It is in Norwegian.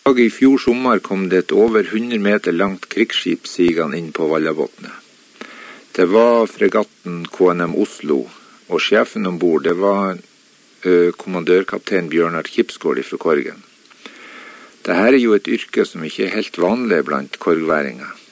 I fjor sommer kom det et over 100 meter langt krigsskip sigende inn på Vallabotnet. Det var fregatten KNM Oslo, og sjefen ombord, det var kommandørkaptein Bjørnar Kipsgård fra Korgen. Dette jo et yrke som ikke helt vanlig blant korgværinger.